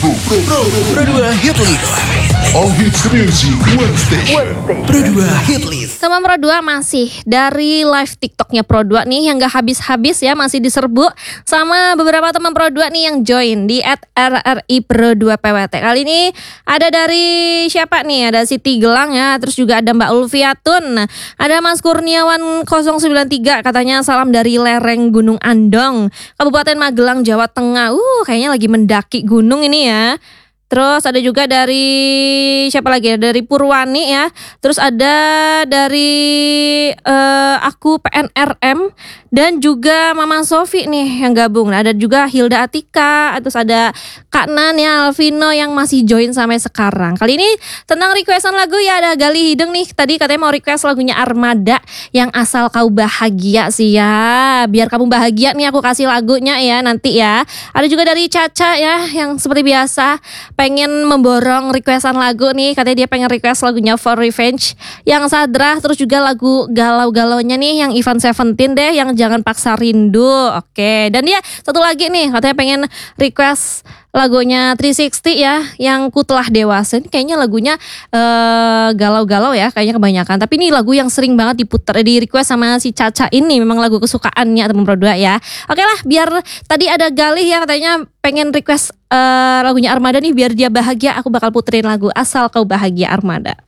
Pro 2 Hit List. All Hits Music One Station. Pro 2 Hit List. Teman Pro 2 masih dari live TikToknya Pro 2 nih yang gak habis-habis ya, masih diserbu sama beberapa teman Pro 2 nih yang join di @RRI Pro 2 PWT. Kali ini ada dari siapa nih? Ada Siti Gelang ya, terus juga ada Mbak Ulfiatun, ada Mas Kurniawan 093, katanya salam dari lereng Gunung Andong, Kabupaten Magelang, Jawa Tengah. Kayaknya lagi mendaki gunung ini ya. Terus ada juga dari siapa lagi ya? Dari Purwani ya. Terus ada dari aku PNRM dan juga Mama Sofi nih yang gabung. Nah, ada juga Hilda Atika, terus ada Kak Nan ya, Alvino yang masih join sampai sekarang. Kali ini tentang requestan lagu ya, ada Gali Hideng nih. Tadi katanya mau request lagunya Armada yang Asal Kau Bahagia sih ya. Biar kamu bahagia nih aku kasih lagunya ya nanti ya. Ada juga dari Caca ya yang seperti biasa pengen memborong requestan lagu nih, katanya dia pengen request lagunya For Revenge yang Sadra, terus juga lagu galau-galaunya nih yang Ivan Seventeen deh yang Jangan Paksa Rindu. Oke, dan dia satu lagi nih katanya pengen request lagunya 360 ya yang Ku Telah Dewasa. Ini kayaknya lagunya galau-galau ya kayaknya kebanyakan, tapi ini lagu yang sering banget diputar di request sama si Caca ini, memang lagu kesukaannya teman Pro 2 ya. Oke lah, biar tadi ada Galih ya katanya pengen request lagunya Armada nih biar dia bahagia, aku bakal puterin lagu Asal Kau Bahagia Armada.